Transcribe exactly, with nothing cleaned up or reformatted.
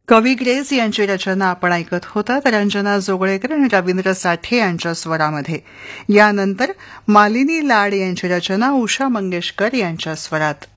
कवी ग्रेस यांची रचना आपण ऐकत होता तर रंजना जोगळेकर आणि रवींद्र साठे यांच्या स्वरामध्ये. यानंतर मालिनी लाड यांची रचना उषा मंगेशकर यांच्या स्वरात.